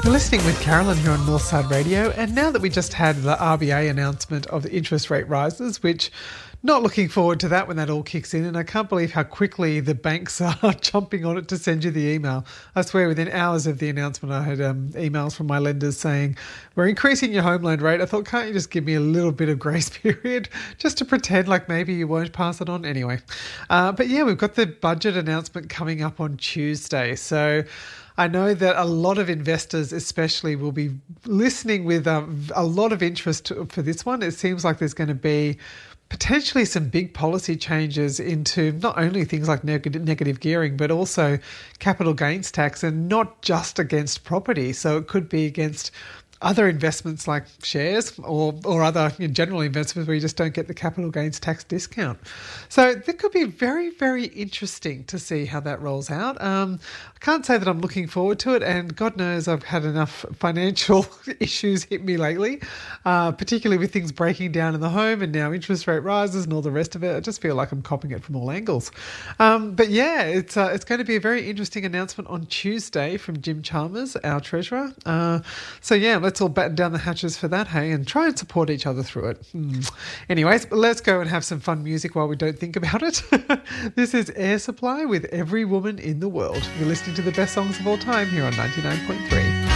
You're listening with Carolyn here on Northside Radio, and now that we just had the RBA announcement of the interest rate rises, which not looking forward to that when that all kicks in, and I can't believe how quickly the banks are jumping on it to send you the email. I swear within hours of the announcement I had emails from my lenders saying, we're increasing your home loan rate. I thought, can't you just give me a little bit of grace period just to pretend like maybe you won't pass it on? Anyway, but yeah, we've got the budget announcement coming up on Tuesday. So I know that a lot of investors especially will be listening with a lot of interest for this one. It seems like there's going to be potentially some big policy changes into not only things like negative gearing, but also capital gains tax, and not just against property. So it could be against other investments like shares or other general investments where you just don't get the capital gains tax discount. So that could be very, very interesting to see how that rolls out. I can't say that I'm looking forward to it, and God knows I've had enough financial issues hit me lately, particularly with things breaking down in the home and now interest rate rises and all the rest of it. I just feel like I'm copping it from all angles. But yeah, it's going to be a very interesting announcement on Tuesday from Jim Chalmers, our treasurer. So yeah, let's all batten down the hatches for that, hey, and try and support each other through it. Anyways, let's go and have some fun music while we don't think about it. This is Air Supply with Every Woman in the World. You're listening to the best songs of all time here on 99.3.